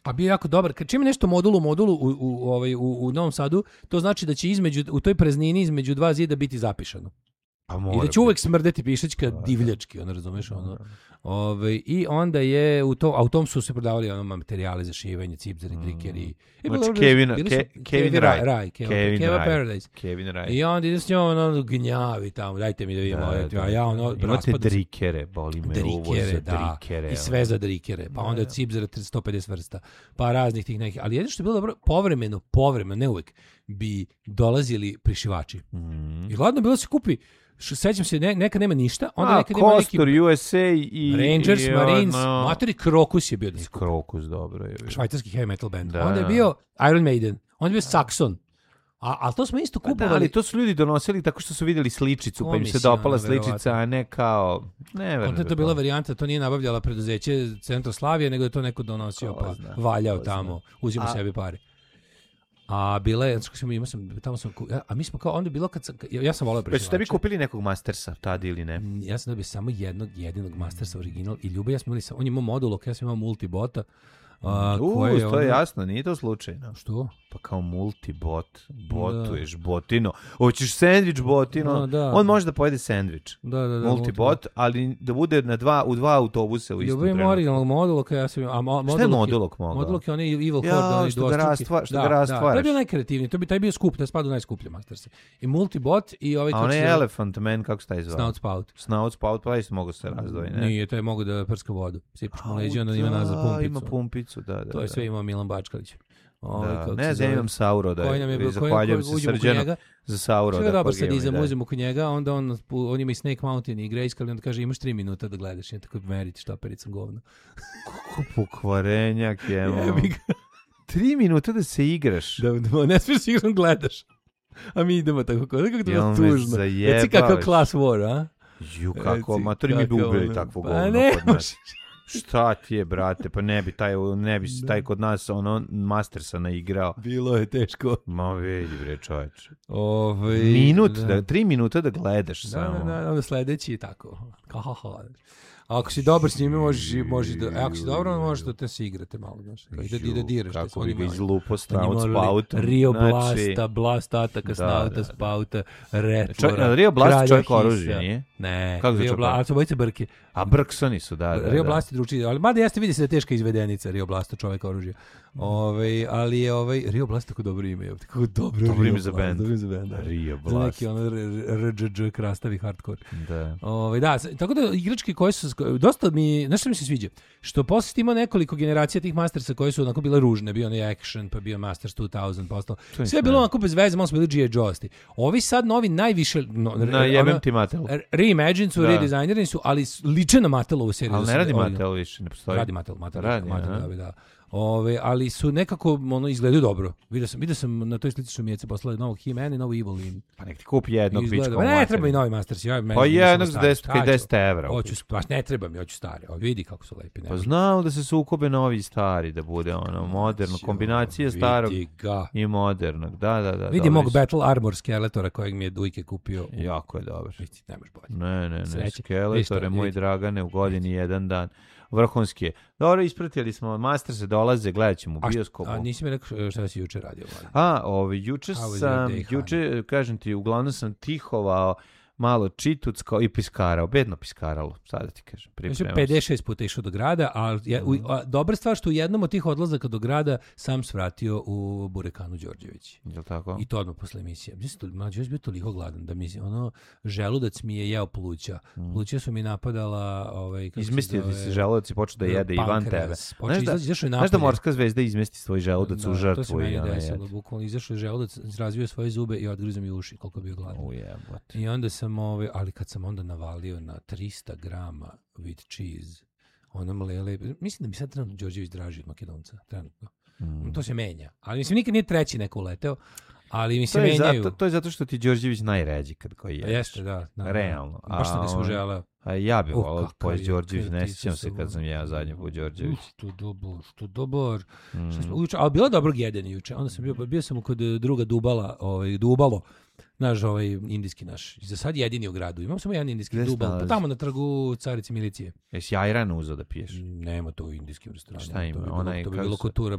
A bio jako dobar. Kad čim je nešto modulu u Novom Sadu, to znači da će u toj praznini između dva zida biti zapišano. I da će uvek smrdeti pišačka divljački, ono razumeš, ono. I onda je u tom su se prodavali ono materijali za šivanje, cipzeri, drikeri. Znači Kevin Raj. Kevin Raj. I onda ide s njom ono gnjavi tamo, dajte mi da vidimo. Imate drikere, boli me uvo za drikere. I sve za drikere. Pa onda cipzera 150 vrsta. Pa raznih tih nekih. Ali jedno što je bilo dobro, povremeno, ne uvek, bi dolazili prišivači. I ladno bilo se kupi. Sećam se, nekad nema ništa, onda nekad ima neki... Kostor, USA i... Rangers, Marines, materi Krokus je bio. Krokus, dobro je. Švajcarski heavy metal band. Onda je bio Iron Maiden, onda je bio Saxon. Ali to smo isto kupovali. Ali to su ljudi donosili tako što su vidjeli sličicu, pa im se dopala sličica, a ne kao... Onda je to bila varijanta, to nije nabavljala preduzeće Centroslavije, nego je to neko donosio, pa valjao tamo, uzimo sebi pare. A bila je, a mi smo kao, onda je bilo ja sam volao prešivača. Već ste vi kupili nekog Mastersa tad ili ne? Ja sam dobio samo jednog jedinog Mastersa original i Ljuba, ja smo imali, on je imao modul, ja sam imao multibota. To je jasno, nije to slučajno. Što? Pa kao multibot, botuješ botino. Hoćeš sendvič botino, on može da pojede sendvič. Multibot, ali da bude u dva autobuse u istom trenutku. Ljubav originalnog modulok, ja sam imao. Šta je modulok mogao? Modulok je onaj Evil Horde, što ga rastvaraš. To je bio najkreativniji, taj je bio skup, da spada u najskuplje Masterse. I multibot i ovaj... A onaj Elephant Man, kako se taj zvao? Snout Spout, pa isto mogu se razdvoji, ne? Nije, to je mogu da prska vodu. Sipaš mu leđe, onda ima nazad pumpicu. Ima pumpicu, da. To je sve imao Milan Bačkalić. Ne, ja imam Sauro, zahvaljujem se Srđanu za Sauro. Što je dobar sadizam, uzem oko njega, onda on ima i Snake Mountain i Grayskull, onda kaže imaš 3 minuta da gledaš, i tako meriti štapericom govno. Kako pokvarenjak je. 3 minuta da se igraš. Da, ne smiješ igram gledaš. A mi idemo tako, kako to je tužno. Reci kakav Class War, a? Kako, matori mi bi ubili takvo govno kod nas. Šta ti je, brate, pa ne bi taj kod nas Mastersa naigrao. Bilo je teško. Ma vidi bre čoveče. 3 minuta da gledaš samo. Da, onda sledeći je tako. Ako si dobar s njime, možeš da... Ako si dobro, možeš da te se igrate malo, znaš. I da diraš. Kako bi ga izlupo Snout Spout. Rio Blasta, Blast Ataka, Snouta Spouta, Retvora, Rio Blast čovjek oružje, nije? Ne, Rio Blast, ali su bojice brke. A Brksoni su, da. Rio Blast je dručiji, ali mada jeste vidi se da je teška izvedenica Rio Blasta, čovjek oružja. Ali je Rio Blast tako dobro ime. Kako dobro ime za band. Rio Blast. Neki RGG krastavi hardcore. Da, tako da igračke koje su dosta mi, znaš što mi se sviđa? Što posle ima nekoliko generacija tih Mastersa koje su onako bile ružne, bio onaj Action, pa bio Masters 2000, pa ostalo. Sve je bilo onako bez veze, malo su bili G.I. Joe-sti. Ovi sad novi najviše... Na jebem ti Mattel. Reimagine su, redizajnirani su, ali liče na Mattelovu seriju. Ali ne radi Mattel više, ne postoji. Radi Mattel, da. Ali su nekako izgledaju dobro. Vidio sam na toj slici što mi je poslali novog He-Man i novu Evilyn. Pa nek ti kupi jednog pička. Ne treba i novi Masters. Pa jednog za 10 evra. Ne treba mi, hoću stari. Vidi kako su lepi. Pa znao da se sukobe novi i stari, da bude moderno. Kombinacija starog i modernog. Da. Vidi mog Battle Armor Skeletora kojeg mi je Dujke kupio. Jako je dobar. Nemaš bolje. Ne. Skeletore, moj dragane, u godini jedan dan. Vrhunski je. Dobro, ispratili smo, Masterse dolaze, gledat ćemo u bioskopu. A nisi mi rekao šta si juče radio? Juče, kažem ti, uglavnom sam tihovao, malo čituckao i piskarao, bedno piskaralo, sada ti kažem. Ja sam 56 puta išao do grada, a dobra stvar što u jednom od tih odlazaka do grada sam svratio u Burekanu Đorđević. Je li tako? I to odmah posle emisije. Mlađe, još bio toliko gladan da mi želudac mi je jeo pluća. Pluća su mi napadala... Izmestio ti se želudac i počeo da jede i van tebe. Znaš da morska zvezda izmesti svoj želudac u žrtvu? To se meni desilo. Bukvalno izašao je želudac, razvio svoje zube i odgrizao mi uši koliko bio gladan. I onda sam ali kad sam onda navalio na 300 grama with cheese, ono mlele, mislim da mi sad trenutno Đorđević draži od Makedonca, trenutno. To se menja, ali mislim nikad nije treći neko uleteo, ali mi se menjaju. To je zato što ti Đorđević najređi kad koji jedeš. Jeste, da. Realno. Baš sam ga smo želeo. A ja bih volao pojesti Đorđević, ne sjećam se kad sam jeo zadnji put Đorđević. Što dobar. Ali bilo dobrog jedenja juče. Onda sam bio sam kod druga Dubalo. Naš indijski naš. Za sad jedini u gradu. Imam samo jedan indijski Dubal. Pa tamo na trgu Carice Milicije. Jesi ajran uzeo da piješ? Nema to u indijskim restoranima. Šta ima? To bi bilo kultura